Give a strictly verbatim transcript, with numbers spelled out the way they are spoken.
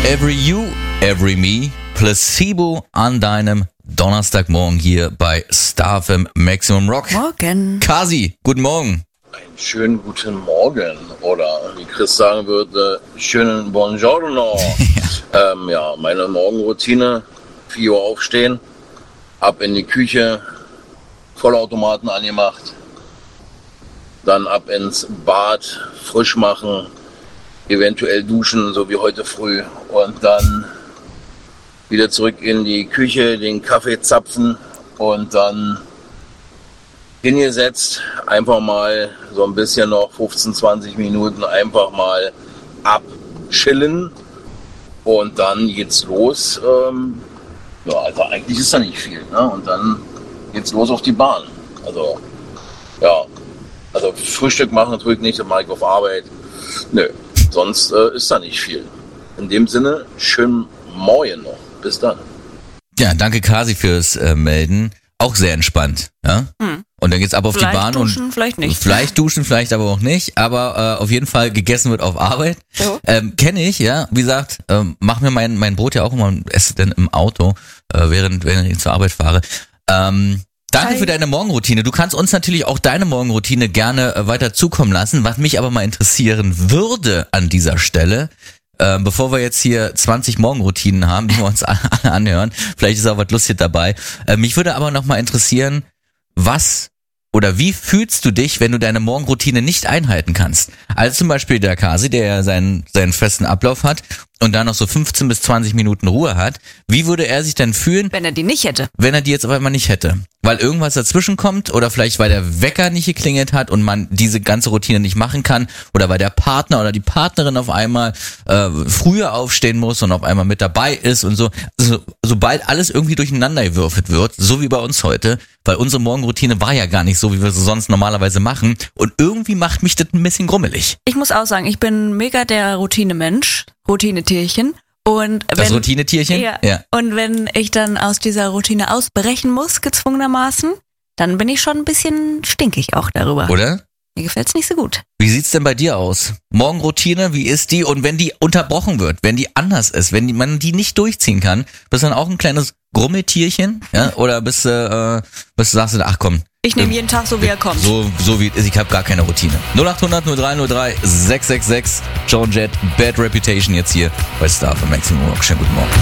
Every You, Every Me, Placebo an deinem Donnerstagmorgen hier bei Star F M Maximum Rock. Morgen. Kasi, guten Morgen. Einen schönen guten Morgen oder wie Chris sagen würde, schönen Buongiorno. ja. Ähm, ja, meine Morgenroutine, vier Uhr aufstehen, ab in die Küche, Vollautomaten angemacht, dann ab ins Bad, frisch machen, eventuell duschen, so wie heute früh und dann wieder zurück in die Küche, den Kaffee zapfen und dann hingesetzt, einfach mal so ein bisschen noch fünfzehn, zwanzig Minuten einfach mal abchillen und dann geht's los. Ähm, ja, also eigentlich ist da nicht viel, ne? Und dann geht's los auf die Bahn. Also, ja, also Frühstück machen natürlich nicht, das mache ich auf Arbeit. Nö, sonst äh, ist da nicht viel. In dem Sinne, schönen Morgen noch. Bis dann. Ja, danke Kasi fürs äh, Melden. Auch sehr entspannt, ja? Hm. Und dann geht's ab auf vielleicht die Bahn duschen, und vielleicht nicht. Vielleicht duschen, vielleicht aber auch nicht. Aber äh, auf jeden Fall gegessen wird auf Arbeit. Ja. Ähm, Kenne ich, ja. Wie gesagt, ähm, mach mir mein mein Brot ja auch immer und esse dann im Auto, äh, während während ich zur Arbeit fahre. Ähm, Danke Hi. für deine Morgenroutine. Du kannst uns natürlich auch deine Morgenroutine gerne äh, weiter zukommen lassen. Was mich aber mal interessieren würde an dieser Stelle, äh, bevor wir jetzt hier zwanzig Morgenroutinen haben, die wir uns alle anhören, vielleicht ist auch was Lustiges dabei. Äh, mich würde aber noch mal interessieren, was oder wie fühlst du dich, wenn du deine Morgenroutine nicht einhalten kannst? Also zum Beispiel der Kasi, der ja seinen, seinen festen Ablauf hat und dann noch so fünfzehn bis zwanzig Minuten Ruhe hat. Wie würde er sich denn fühlen, Wenn er die nicht hätte. wenn er die jetzt auf einmal nicht hätte? Weil irgendwas dazwischen kommt oder vielleicht weil der Wecker nicht geklingelt hat und man diese ganze Routine nicht machen kann oder weil der Partner oder die Partnerin auf einmal äh, früher aufstehen muss und auf einmal mit dabei ist und so. Also, sobald alles irgendwie durcheinander gewürfelt wird, so wie bei uns heute, weil unsere Morgenroutine war ja gar nicht so, wie wir sie sonst normalerweise machen und irgendwie macht mich das ein bisschen grummelig. Ich muss auch sagen, ich bin mega der Routinemensch, Routinetierchen. Und Das wenn, Routinetierchen? Ja, Ja. Und wenn ich dann aus dieser Routine ausbrechen muss, gezwungenermaßen, dann bin ich schon ein bisschen stinkig auch darüber. Oder? Mir gefällt's nicht so gut. Wie sieht's denn bei dir aus? Morgenroutine, wie ist die? Und wenn die unterbrochen wird, wenn die anders ist, wenn die, man die nicht durchziehen kann, bist du dann auch ein kleines Grummeltierchen? Ja? Oder bist du, äh, bist du, sagst du, ach komm. Ich nehme ähm, jeden Tag so, wie er kommt. So, so wie es ist, ich habe gar keine Routine. null acht hundert null drei null drei sechs sechs sechs, Joan Jett, Bad Reputation jetzt hier bei Star F M Maximum Rock. Schönen guten Morgen.